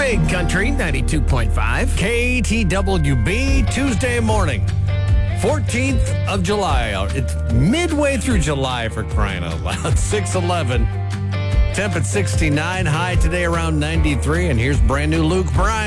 Big Country 92.5. KTWB Tuesday morning. 14th of July. It's midway through July, for crying out loud. 6:11. Temp at 69. High today around 93. And here's brand new Luke Bryan.